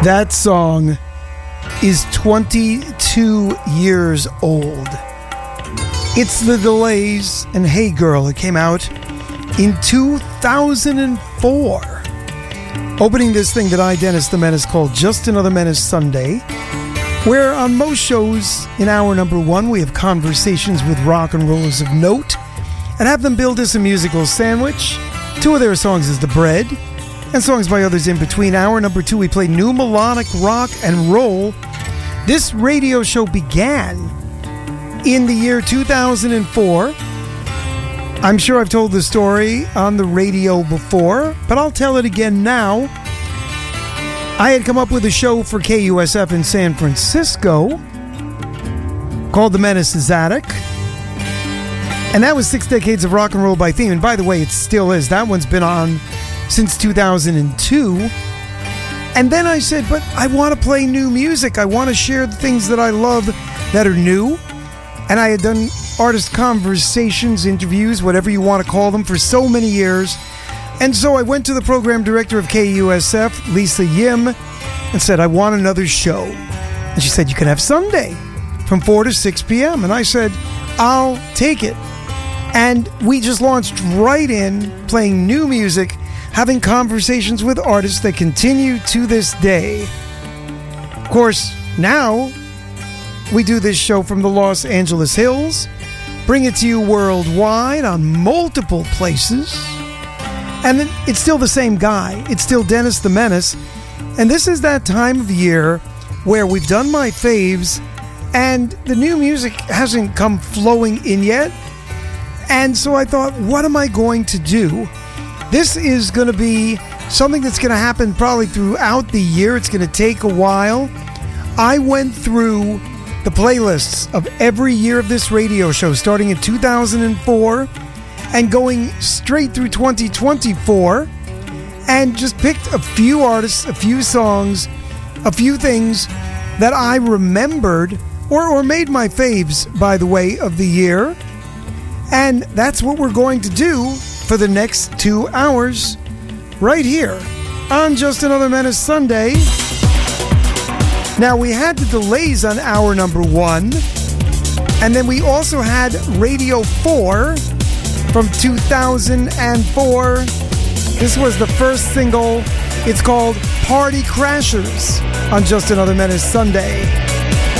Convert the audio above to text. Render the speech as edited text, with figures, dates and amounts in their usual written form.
That song is 22 years old. It's The Delays and Hey Girl. It came out in 2004. Opening this thing that I, Dennis the Menace, called Just Another Menace Sunday, where on most shows in hour number one we have conversations with rock and rollers of note and have them build us a musical sandwich. Two of their songs is The Bread, and songs by others in between. Hour number two, we play new melodic rock and roll. This radio show began in the year 2004. I'm sure I've told the story on the radio before, but I'll tell it again now. I had come up with a show for KUSF in San Francisco called The Menace's Attic. And that was 6 decades of rock and roll by theme. And by the way, it still is. That one's been on since 2002. And then I said, but I want to play new music. I want to share the things that I love that are new. And I had done artist conversations, interviews, whatever you want to call them, for so many years. And so I went to the program director of KUSF, Lisa Yim, and said, I want another show. And she said, you can have Sunday from 4 to 6 p.m. And I said, I'll take it. And we just launched right in, playing new music, having conversations with artists that continue to this day. Of course, now we do this show from the Los Angeles Hills, bring it to you worldwide on multiple places. And it's still the same guy. It's still Dennis the Menace. And this is that time of year where we've done my faves and the new music hasn't come flowing in yet. And so I thought, what am I going to do? This is going to be something that's going to happen probably throughout the year. It's going to take a while. I went through the playlists of every year of this radio show, starting in 2004 and going straight through 2024, and just picked a few artists, a few songs, a few things that I remembered or made my faves, by the way, of the year. And that's what we're going to do for the next 2 hours right here on Just Another Menace Sunday. Now, we had the Delays on hour number one, and then we also had Radio 4 from 2004. This was the first single. It's called Party Crashers on Just Another Menace Sunday.